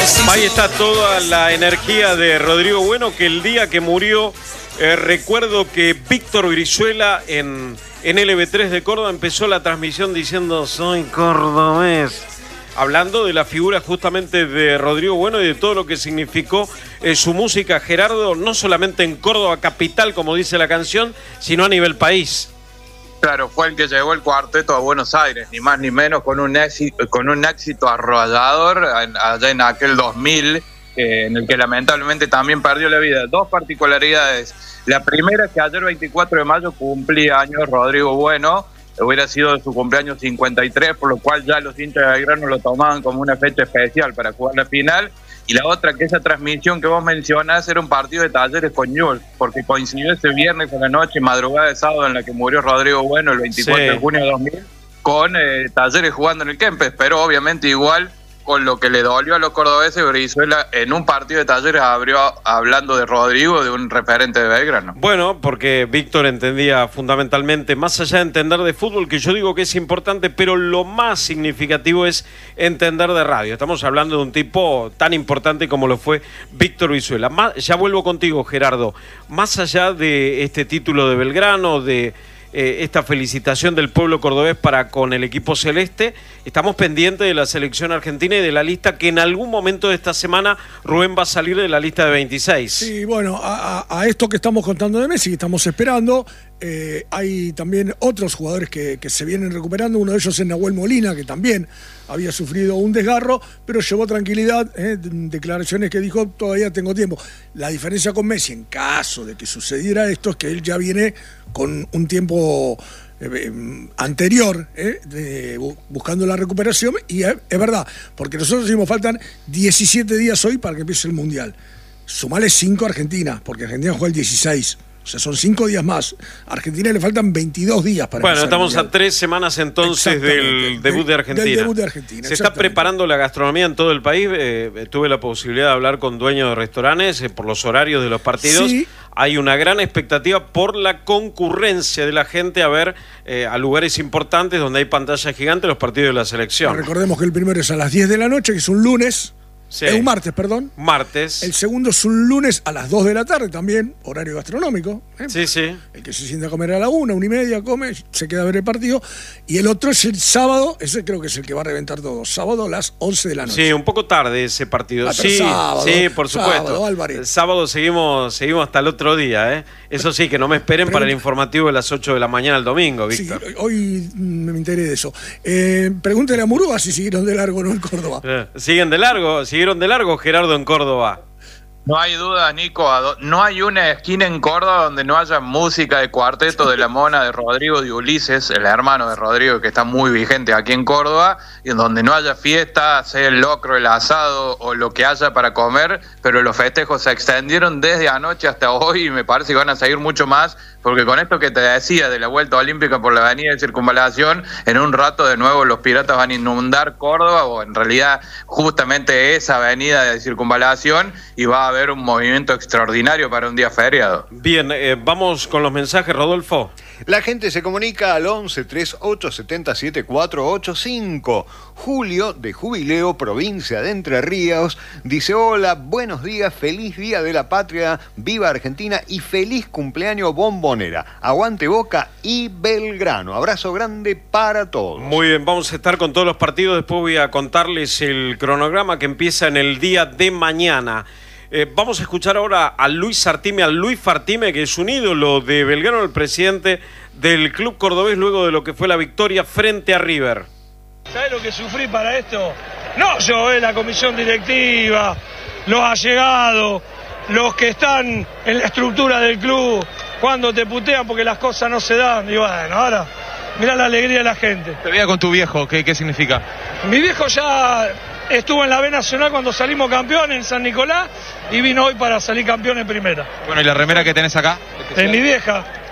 Ahí está toda la energía de Rodrigo Bueno, que el día que murió, recuerdo que Víctor Brizuela en LB3 de Córdoba empezó la transmisión diciendo soy cordobés, hablando de la figura justamente de Rodrigo Bueno y de todo lo que significó su música, Gerardo, no solamente en Córdoba capital, como dice la canción, sino a nivel país. Claro, fue el que llevó el cuarteto a Buenos Aires, ni más ni menos, con un éxito arrollador allá en aquel 2000, en el que lamentablemente también perdió la vida. Dos particularidades. La primera es que ayer 24 de mayo cumplía años Rodrigo Bueno, hubiera sido su cumpleaños 53, por lo cual ya los hinchas de Belgrano lo tomaban como una fecha especial para jugar la final. Y la otra, que esa transmisión que vos mencionás era un partido de Talleres con Newell's, porque coincidió ese viernes a la noche, madrugada de sábado, en la que murió Rodrigo Bueno, el 24 de junio de 2000, con Talleres jugando en el Kempes, pero obviamente igual con lo que le dolió a los cordobeses. Brizuela en un partido de Talleres abrió hablando de Rodrigo, de un referente de Belgrano. Bueno, porque Víctor entendía fundamentalmente, más allá de entender de fútbol, que yo digo que es importante, pero lo más significativo es entender de radio. Estamos hablando de un tipo tan importante como lo fue Víctor Brizuela. Ya vuelvo contigo, Gerardo. Más allá de este título de Belgrano, de esta felicitación del pueblo cordobés para con el equipo celeste, estamos pendientes de la selección argentina y de la lista que en algún momento de esta semana Rubén va a salir de la lista de 26. Sí, bueno, a esto que estamos contando de Messi, que estamos esperando, hay también otros jugadores que se vienen recuperando. Uno de ellos es Nahuel Molina, que también había sufrido un desgarro, pero llevó tranquilidad, declaraciones que dijo, todavía tengo tiempo. La diferencia con Messi, en caso de que sucediera esto, es que él ya viene con un tiempo anterior, buscando la recuperación, y es verdad, porque nosotros decimos faltan 17 días hoy para que empiece el Mundial. Sumale 5 a Argentina, porque Argentina juega el 16. O sea, son 5 días más. A Argentina le faltan 22 días para Bueno, estamos a 3 semanas entonces del debut de Argentina. Del debut de Argentina. Se está preparando la gastronomía en todo el país. Tuve la posibilidad de hablar con dueños de restaurantes por los horarios de los partidos. Sí. Hay una gran expectativa por la concurrencia de la gente a ver a lugares importantes donde hay pantalla gigante los partidos de la selección. Recordemos que el primero es a las 10 de la noche, que es un lunes. Sí. Es un martes, perdón. Martes. El segundo es un lunes a las 2 de la tarde también, horario gastronómico. Sí, sí. El que se sienta a comer a la 1:30, come, se queda a ver el partido. Y el otro es el sábado, ese creo que es el que va a reventar todo. Sábado a las 11 de la noche. Sí, un poco tarde ese partido. Sí, sábado, sí, por supuesto. Sábado, sábado seguimos hasta el otro día, ¿eh? Eso sí, que no me esperen para el informativo de las 8 de la mañana el domingo, Víctor. Sí, hoy me enteré de eso. Pregúntale a Murúa si siguieron de largo o no en Córdoba. Siguieron de largo, Gerardo, en Córdoba. No hay duda, Nico, no hay una esquina en Córdoba donde no haya música de cuarteto de La Mona, de Rodrigo, de Ulises, el hermano de Rodrigo, que está muy vigente aquí en Córdoba, y en donde no haya fiesta, sea el locro, el asado o lo que haya para comer, pero los festejos se extendieron desde anoche hasta hoy y me parece que van a seguir mucho más, porque con esto que te decía de la vuelta olímpica por la avenida de Circunvalación, en un rato de nuevo los piratas van a inundar Córdoba, o en realidad justamente esa avenida de Circunvalación, y va a haber un movimiento extraordinario para un día feriado. Bien, vamos con los mensajes, Rodolfo. La gente se comunica al 11 38 77 485. Julio, de Jubileo, provincia de Entre Ríos, dice: hola, buenos días, feliz Día de la Patria, viva Argentina y feliz cumpleaños Bombonera. Aguante Boca y Belgrano. Abrazo grande para todos. Muy bien, vamos a estar con todos los partidos. Después voy a contarles el cronograma que empieza en el día de mañana. Vamos a escuchar ahora a Luis Fartime, que es un ídolo de Belgrano, el presidente del club cordobés, luego de lo que fue la victoria frente a River. ¿Sabés lo que sufrí para esto? No yo, la comisión directiva, los allegados, los que están en la estructura del club, cuando te putean porque las cosas no se dan. Y bueno, ahora mirá la alegría de la gente. Te veía con tu viejo, ¿qué significa? Mi viejo ya estuvo en la B Nacional cuando salimos campeones en San Nicolás y vino hoy para salir campeón en primera. Bueno, ¿y la remera que tenés acá? Es mi vieja.